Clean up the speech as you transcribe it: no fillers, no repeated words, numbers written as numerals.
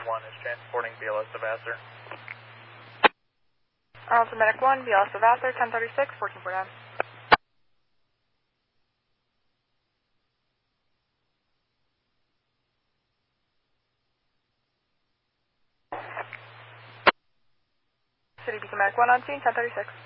1 is transporting BLS to Vassar. Arlington Medic 1, BLS to Vassar, 1036, 1449. City Beacon Medic 1 on scene, 1036.